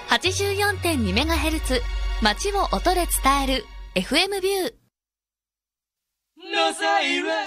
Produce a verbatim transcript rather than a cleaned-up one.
はちじゅうよんてんにメガヘルツ 街を音で伝える エフエム ビュー。 No se irá.